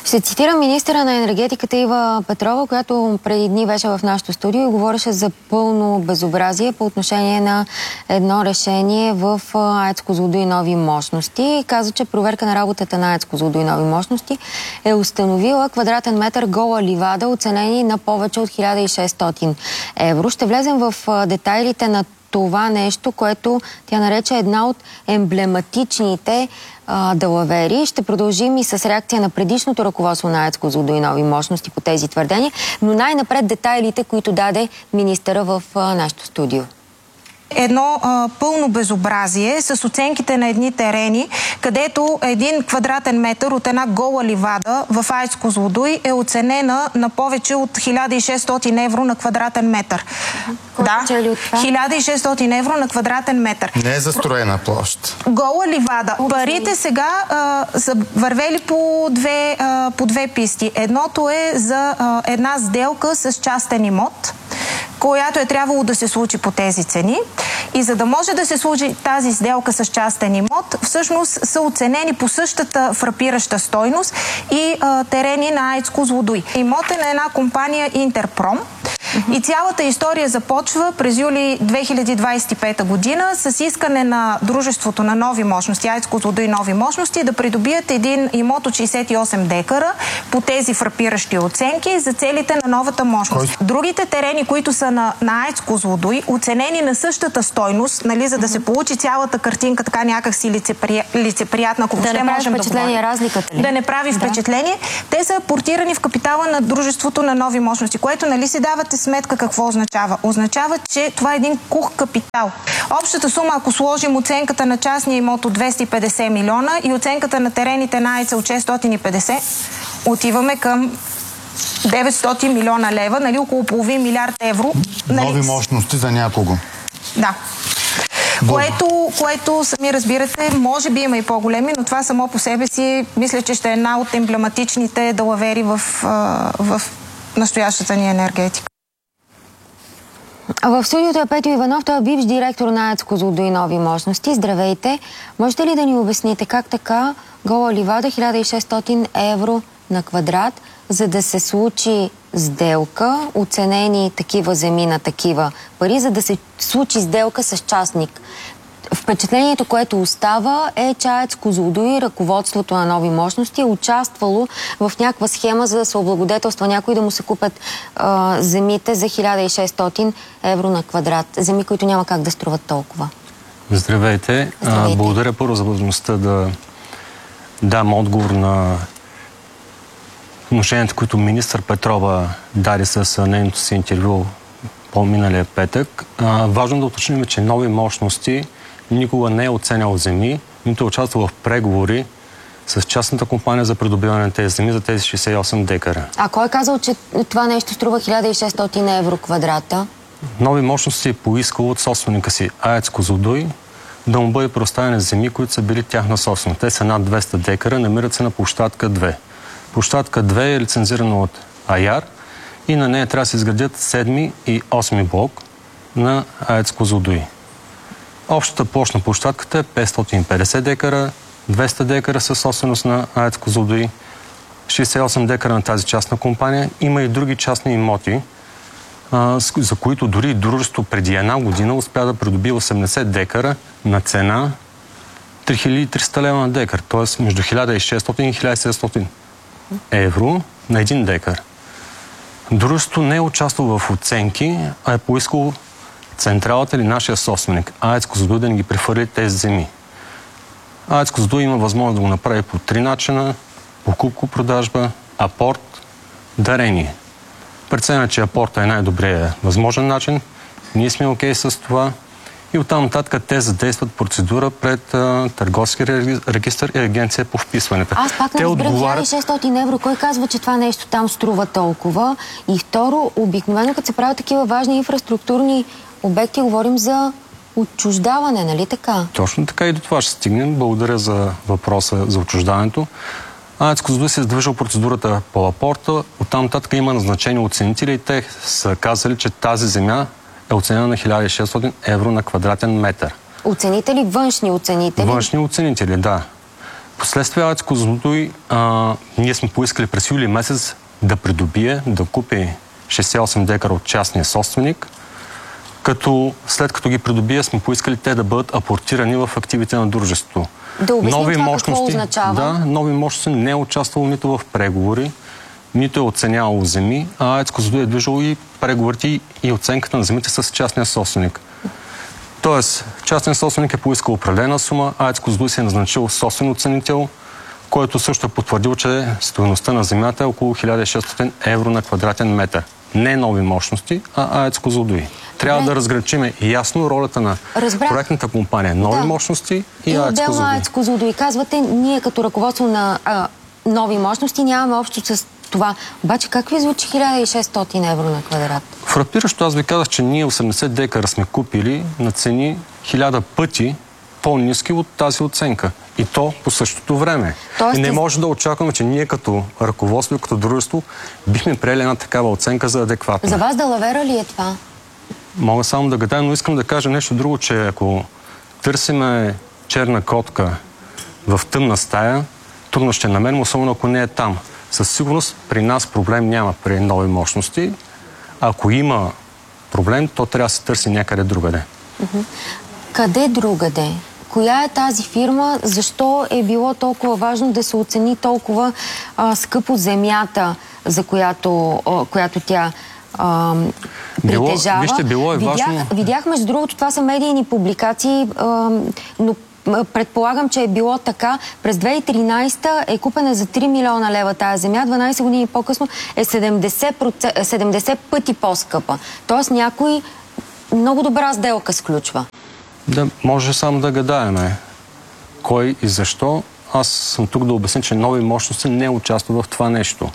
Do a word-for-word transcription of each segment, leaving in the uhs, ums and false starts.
Ще цитирам министъра на енергетиката Ива Петрова, която преди дни беше в нашото студио и говореше за пълно безобразие по отношение на едно решение в АЕЦ Козлодуй нови мощности. Каза, че проверка на работата на АЕЦ Козлодуй нови мощности е установила квадратен метър гола ливада, оценени на повече от хиляда и шестстотин евро. Ще влезем в детайлите на това нещо, което тя нарече една от емблематичните а, далавери. Ще продължим и с реакция на предишното ръководство на АЕЦ Козлодуй нови мощности по тези твърдения, но най-напред детайлите, които даде министъра в а, нашото студио. Едно а, пълно безобразие с оценките на едни терени, където един квадратен метър от една гола ливада в АЕЦ Козлодуй е оценена на повече от хиляда и шестстотин евро на квадратен метър. Да, хиляда и шестстотин евро на квадратен метър. Не е застроена площ. Гола ливада. Парите сега а, са вървели по две, а, по две писти. Едното е за а, една сделка с частен имот, която е трябвало да се случи по тези цени. И за да може да се случи тази сделка с частен имот, всъщност са оценени по същата фрапираща стойност и а, терени на АЕЦ Козлодуй. Имот е на една компания Интерпром. И цялата история започва през юли две хиляди двадесет и пета година с искане на дружеството на нови мощности, АЕЦ Козлодуй нови мощности, да придобият един имот от шейсет и осем декара по тези фрапиращи оценки за целите на новата мощност. Кой? Другите терени, които са на, на АЕЦ Козлодуй, оценени на същата стойност, нали, за да се получи цялата картинка така някак си лицеприя... лицеприятна, ако да не прави впечатление разликата ли? Да не прави да. впечатление. Те са портирани в капитала на дружеството на нови мощности, което, нали, си давате сметка какво означава? Означава, че това е един кух капитал. Общата сума, ако сложим оценката на частния имот от двеста и петдесет милиона и оценката на терените на АЕЦ от шестстотин и петдесет, отиваме към деветстотин милиона лева, нали, около половин милиард евро. Нали? Нови мощности за някого. Да. Което, което, сами разбирате, може би има и по-големи, но това само по себе си, мисля, че ще е една от емблематичните далавери в, в настоящата ни енергетика. В студиото е Петю Иванов, той е бивш директор на АЕЦ Козлодуй нови мощности. Здравейте! Можете ли да ни обясните как така гола ливада хиляда и шестстотин евро на квадрат, за да се случи сделка, оценени такива земи на такива пари, за да се случи сделка с частник? Впечатлението, което остава, е, че АЕЦ Козлодуй, ръководството на нови мощности, е участвало в някаква схема, за да се облагодетелства някой да му се купят а, земите за хиляда и шестстотин евро на квадрат. Земи, които няма как да струват толкова. Здравейте. Здравейте. А, благодаря първо за възможността да дам отговор на отношенията, които министър Петрова даде с нейното си интервю по-миналия петък. А, важно да уточним, че нови мощности никога не е оценял земи, нито е участвал в преговори с частната компания за придобиване на тези земи за тези шейсет и осем декара. А кой е казал, че това нещо струва хиляда и шестстотин евро квадрата? Нови мощности е поискал от собственика си АЕЦ Козлодуй да му бъде предоставени земи, които са били тяхна собственост. Те са над двеста декара, намират се на площадка две. Площадка две е лицензирана от АЯР и на нея трябва да се изградят седми и осми блок на АЕЦ Козлодуй. Общата площ на площадката е петстотин и петдесет декара, двеста декара със собственост на АЕЦ Козлодуй, шейсет и осем декара на тази частна компания. Има и други частни имоти, а, за които дори дружество преди една година успя да придобие осемдесет декара на цена три хиляди и триста лева на декар, т.е. между хиляда и шестстотин и хиляда и седемстотин евро на един декар. Дружеството не е участвало в оценки, а е поискало централата или нашия собственик, АЕЦ Козлодуй, да ни ги прехвърли тези земи. АЕЦ Козлодуй има възможност да го направи по три начина: покупко-продажба, апорт, дарение. Преценя, че апорта е най-добрият възможен начин. Ние сме окей с това. И оттам нататък те задействат процедура пред а, Търговски регистър и Агенция по вписването. Аз пак не разбирам хиляда и шестстотин евро. Кой казва, че това нещо там струва толкова? И второ, обикновено, като се правят такива важни инфраструктурни обекти, говорим за отчуждаване, нали така? Точно така, и до това ще стигнем. Благодаря за въпроса за отчуждаването. АЕЦ Козлодуй се е задвижил процедурата по апорта. Оттам нататък има назначени оценители и те са казали, че тази земя е оценена на хиляда и шестстотин евро на квадратен метър. Оценители? Външни оценители? Външни оценители, да. Последствие АЕЦ Козлодуй а, ние сме поискали през юли месец да придобие, да купи шестдесет и осем декара от частния собственик, като след като ги придобие сме поискали те да бъдат апортирани в активите на дружеството. Да обясним това какво означава. Да, нови мощности не е участвало нито в преговори, нито е оценявало земи, а АЕЦ Козлодуй е движало и преговорите и оценката на земите с частния собственик. Тоест, частният собственик е поискал определена сума, АЕЦ Козлодуй се е назначил собствен оценител, който също е потвърдил, че стойността на земята е около хиляда и шестстотин евро на квадратен метър. Не нови мощности, а АЕЦ Козлодуй. Трябва Добре. да разграничим ясно ролята на Разбрах. проектната компания нови да. мощности и, и АЕЦ Козлодуй. АЕЦ Козлодуй. Казвате, ние като ръководство на а, нови мощности нямаме общо с това. Обаче как ви звучи хиляда и шестстотин евро на квадрат? Фрапиращо, аз ви казах, че ние осемдесет декара сме купили на цени хиляда пъти по-ниски от тази оценка. И то по същото време. Тоест, и не може да очакваме, че ние като ръководство и като дружество бихме приели една такава оценка за адекватна. За вас далавера ли е това? Мога само да гадая, но искам да кажа нещо друго, че ако търсиме черна котка в тъмна стая, трудно ще намерим, особено ако не е там. Със сигурност при нас проблем няма при нови мощности. Ако има проблем, то трябва да се търси някъде другаде. Uh-huh. Къде другаде? Коя е тази фирма? Защо е било толкова важно да се оцени толкова а, скъпо земята, за която, а, която тя а, притежава? Било, вижте, било е видях, важно... видях, между другото, това са медийни публикации, а, но предполагам, че е било така. През две хиляди и тринадесета е купена за три милиона лева тази земя, дванадесет години по-късно е седемдесет пъти по-скъпа. Тоест някой много добра сделка сключва. Да, може само да гадаеме кой и защо. Аз съм тук да обясня, че нови мощности не участват в това нещо.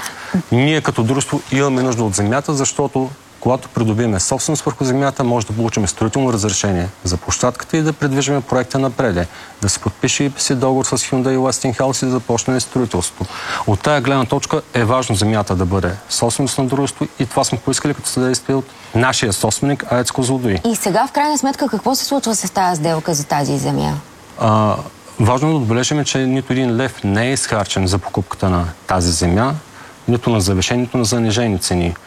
Ние като дружество имаме нужда от земята, защото когато придобиеме собственост върху земята, може да получим строително разрешение за площадката и да придвижим проекта напред. Да се подпише и си договор с Hyundai и Westinghouse и да започне строителство. От тая гледна точка е важно земята да бъде собственост на дружество и това сме поискали като съдействие от нашия собственик АЕЦ Козлодуй. И сега в крайна сметка какво се случва с тази сделка за тази земя? А, важно е да отбележим, че нито един лев не е изхарчен за покупката на тази земя, нито на завишени, нито на занижени цени.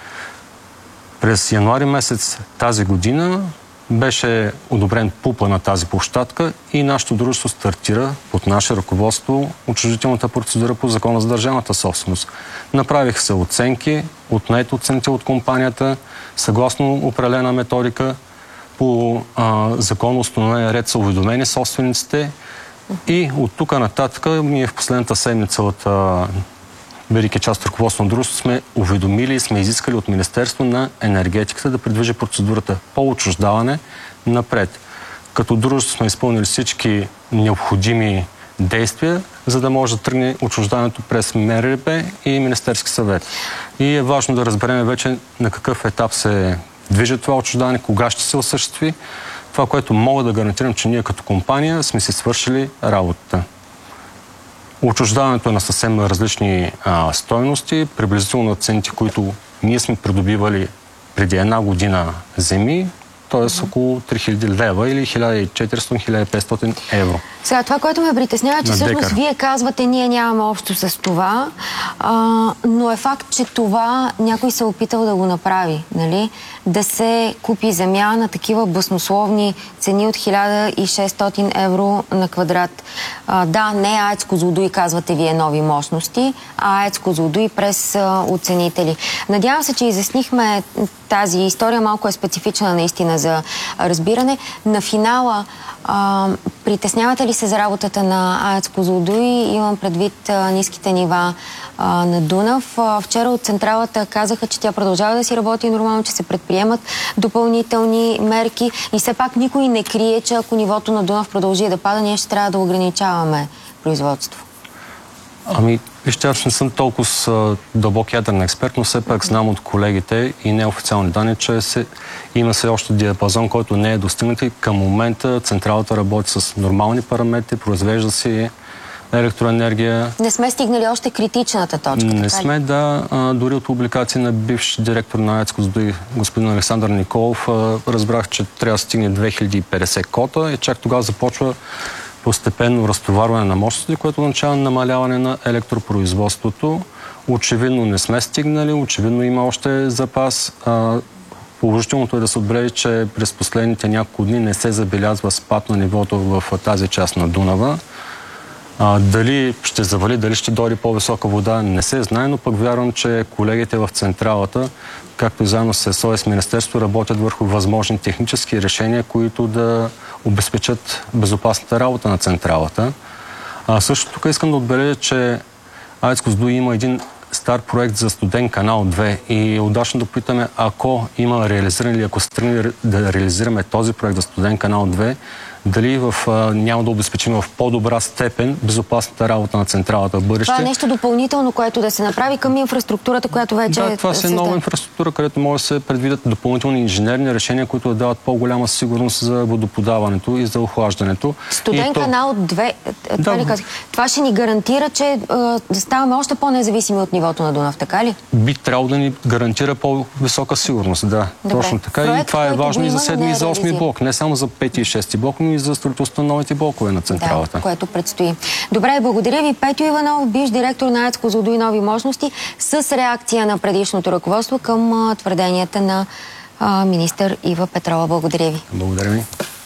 През януари месец тази година беше одобрен пупа на тази площадка и нашето дружество стартира под наше ръководство учредителната процедура по Закона за държавната собственост. Направиха се оценки, отнет оценител от компанията, съгласно определена методика по а, законно установен ред са уведомени собствениците и от тук нататък ние в последната седмица от а, бидейки част от ръководство на дружеството, сме уведомили и сме изискали от Министерство на енергетиката да придвижи процедурата по отчуждаване напред. Като дружество сме изпълнили всички необходими действия, за да може да тръгне отчуждаването през МРРБ и Министерски съвет. И е важно да разберем вече на какъв етап се движи това отчуждаване, кога ще се осъществи. Това, което мога да гарантирам, че ние като компания сме си свършили работата. Отчуждаването е на съвсем различни а, стойности, приблизително на цените, които ние сме придобивали преди една година земи, т.е. около три хиляди лева или хиляда и четиристотин до хиляда и петстотин евро. Сега, това, което ме притеснява, че всъщност вие казвате, ние нямаме общо с това, а, но е факт, че това някой се е опитал да го направи, нали? Да се купи земя на такива баснословни цени от хиляда и шестстотин евро на квадрат. А, да, не АЕЦ Козлодуй, казвате вие, нови мощности, а АЕЦ Козлодуй през а, оценители. Надявам се, че изяснихме тази история, малко е специфична наистина за разбиране. На финала, а, притеснявате ли се за работата на АЕЦ Козлодуй? Имам предвид а, ниските нива а, на Дунав. А, вчера от централата казаха, че тя продължава да си работи нормално, че се предприемат допълнителни мерки и все пак никой не крие, че ако нивото на Дунав продължи да пада, ние ще трябва да ограничаваме производство. Ами, вижте, аз не съм толкова с дълбок ядрен експерт, но все пак знам от колегите и неофициални данни, че се, има се още диапазон, който не е достигнат и към момента централата работи с нормални параметри, произвежда си електроенергия. Не сме стигнали още критичната точка. Не така сме, ли? да. А, дори от публикации на бивш директор на АЕЦ Козлодуй, господин Александър Николов, а, разбрах, че трябва да стигне две хиляди и петдесет кота и чак тогава започва постепенно разтоварване на мощности, което означава намаляване на електропроизводството. Очевидно не сме стигнали, очевидно има още запас. Положителното е да се отбележи, че през последните няколко дни не се забелязва спад на нивото в тази част на Дунава. А, дали ще завали, дали ще дойде по-висока вода, не се знае, но пък вярвам, че колегите в централата, както и заедно с ЕСО и с Министерство, работят върху възможни технически решения, които да обезпечат безопасната работа на централата. А, също тук искам да отбележа, че АЕЦ Козлодуй има един стар проект за студен канал две и удачно да питаме, ако има реализиран или ако се тръгне да реализираме този проект за студен канал две, дали в, а, няма да обезпечим в по-добра степен безопасната работа на централата в бъдеще. Това е нещо допълнително, което да се направи към инфраструктурата, която вече да, е това е нова инфраструктура, където може да се предвидят допълнителни инженерни решения, които да дават по-голяма сигурност за водоподаването и за охлаждането. Студен то... канал две, това, да. ли казах? Това ще ни гарантира, че да ставаме още по-независими от нивото на Дунав, така ли? Би трябвало да ни гарантира по-висока сигурност, да. Добре. Точно така. Проект, и това е важно и за седми и за осми блок. Не само за пети и шести блок, но и за строителството на новите блокове на централата. Да, което предстои. Добре, благодаря ви. Петьо Иванов, бивш директор на АЕЦ Козлодуй нови мощности, с реакция на предишното ръководство към а, твърденията на а, министър Ива Петрова. Благодаря ви. Благодаря ви.